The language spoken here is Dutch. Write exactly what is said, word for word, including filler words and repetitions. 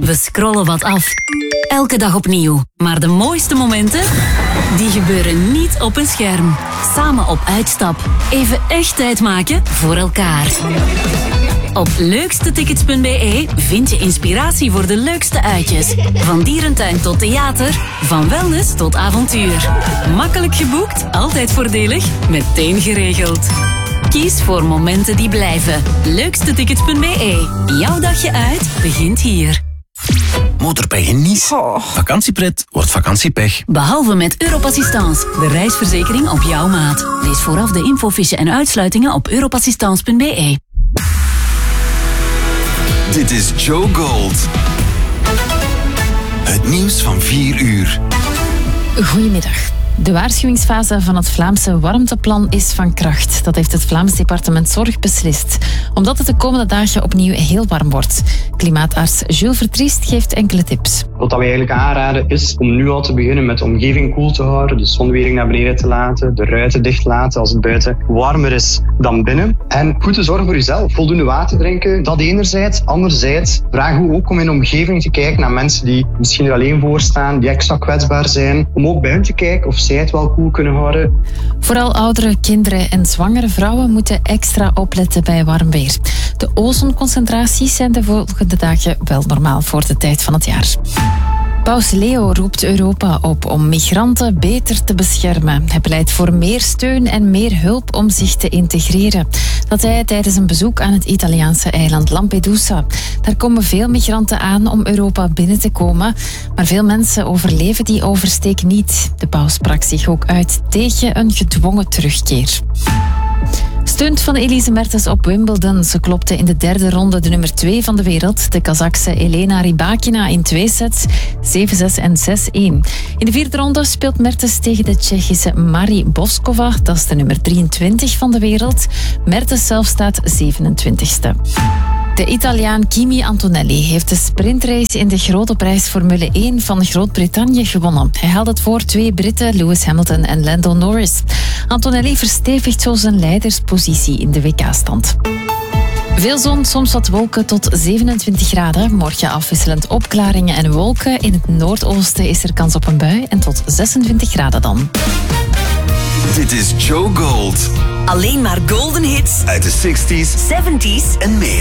We scrollen wat af. Elke dag opnieuw. Maar de mooiste momenten, die gebeuren niet op een scherm. Samen op uitstap. Even echt tijd maken voor elkaar. Op leukstetickets punt b e vind je inspiratie voor de leukste uitjes. Van dierentuin tot theater, van wellness tot avontuur. Makkelijk geboekt, altijd voordelig, meteen geregeld. Kies voor momenten die blijven. leukstetickets punt b e. Jouw dagje uit begint hier. Motorpech in Nice. Oh. Vakantiepret wordt vakantiepech. Behalve met Europassistance, de reisverzekering op jouw maat. Lees vooraf de infofiche en uitsluitingen op europassistance punt b e. Dit is Joe Gold. Het nieuws van vier uur. Goedemiddag. De waarschuwingsfase van het Vlaamse warmteplan is van kracht. Dat heeft het Vlaams Departement Zorg beslist. Omdat het de komende dagen opnieuw heel warm wordt. Klimaatarts Jules Vertriest geeft enkele tips. Wat we eigenlijk aanraden is om nu al te beginnen met de omgeving koel te houden. De zonwering naar beneden te laten, de ruiten dicht laten als het buiten warmer is dan binnen. En goed te zorgen voor jezelf. Voldoende water drinken, dat enerzijds. Anderzijds vragen we ook om in de omgeving te kijken naar mensen die misschien er alleen voor staan, die extra kwetsbaar zijn. Om ook bij hen te kijken of zij het wel koel kunnen houden. Vooral ouderen, kinderen en zwangere vrouwen moeten extra opletten bij warm weer. De ozonconcentraties zijn de volgende dagen wel normaal voor de tijd van het jaar. Paus Leo roept Europa op om migranten beter te beschermen. Hij pleit voor meer steun en meer hulp om zich te integreren. Dat zei hij tijdens een bezoek aan het Italiaanse eiland Lampedusa. Daar komen veel migranten aan om Europa binnen te komen. Maar veel mensen overleven die oversteek niet. De paus sprak zich ook uit tegen een gedwongen terugkeer. Stunt van Elise Mertens op Wimbledon. Ze klopte in de derde ronde de nummer twee van de wereld, de Kazachse Elena Rybakina, in twee sets, zeven zes en zes een. In de vierde ronde speelt Mertens tegen de Tsjechische Mari Boskova, dat is de nummer drieëntwintig van de wereld. Mertens zelf staat zevenentwintigste. De Italiaan Kimi Antonelli heeft de sprintrace in de grote prijs Formule één van Groot-Brittannië gewonnen. Hij haalde het voor twee Britten, Lewis Hamilton en Lando Norris. Antonelli verstevigt zo zijn leiderspositie in de W K-stand. Veel zon, soms wat wolken tot zevenentwintig graden. Morgen afwisselend opklaringen en wolken. In het noordoosten is er kans op een bui en tot zesentwintig graden dan. Dit is Joe Gold. Alleen maar golden hits Uit de zestig's zeventig's en meer.